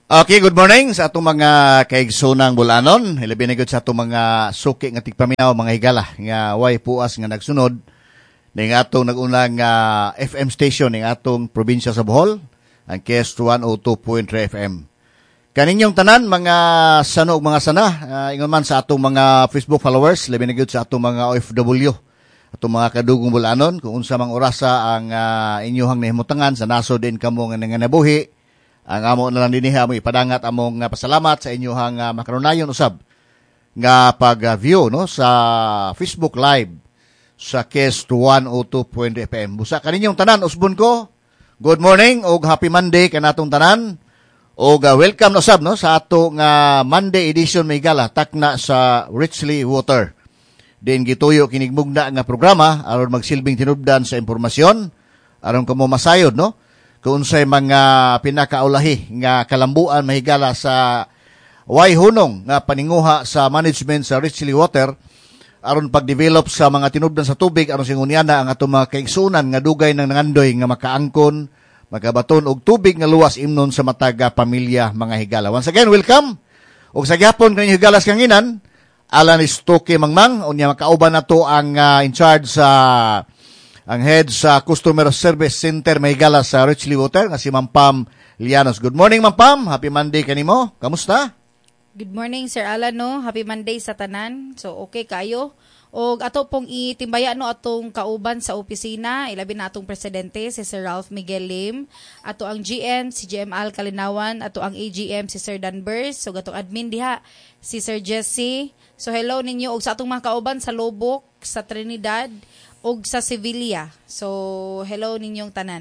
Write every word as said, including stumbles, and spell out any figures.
Okay, good morning sa atong mga kaigsunang bulanon. Hilabi na gud sa atong mga suki nga tigpaminaw, mga higala nga way puas nga nagsunod ning atong nagunang uh, F M station ning atong probinsya sa Bohol, ang K S one oh two point three F M. Kaninyong tanan mga sano ug mga sana, uh, ingon man sa atong mga Facebook followers, labi na gud sa atong mga O F W, atong mga kadugong bulanon, kung unsa mang orasa ang uh, inyohang nahimutangan sa naso din kamo nga nangabuhi. Ang amo na lang diniha mo ipadangat among uh, pasalamat sa inyohang uh, makarunayon usab nga pag-view no sa Facebook Live sa K S one oh two point three F M. Busa kaninyong tanan usbon ko. Good morning og happy Monday kanatong tanan. Og uh, welcome usab no sa atong uh, Monday edition may gala takna sa Richly Water. Din gituyo kinig mugna nga programa aron magsilbing tinubdan sa impormasyon aron kamo masayod no kung unsay mga pinakaulahi nga kalambuan mahigala sa way hunong nga paninguha sa management sa Richly Water aron pag-develop sa mga tinubdan sa tubig aron singunyana ang atong mga kaigsunan nga dugay ng nangandoy nga makaangkon, magabaton og tubig nga luwas imnon sa matag pamilya mga higala. Once again, welcome. Og sa gyapon kanyo higalas kanginan, Alan Istoke Mangmang unya makauban nato ang uh, in charge sa uh, ang head sa Customer Service Center mahigala sa Richly Water nga si Ma'am Pam Lianos. Good morning, Ma'am Pam. Happy Monday kanimo. Kamusta? Good morning, Sir Alan, no? Happy Monday sa tanan. So, okay kayo. O ato pong itimbaya no atong kauban sa opisina, ilabi na atong presidente si Sir Ralph Miguel Lim, ato ang G M si G M Al Kalinawan, ato ang A G M si Sir Dan Bers, so atong admin diha si Sir Jesse. So hello ninyo og sa atong mga kauban sa Lobok, sa Trinidad, og sa Sevilla. So hello ninyong tanan.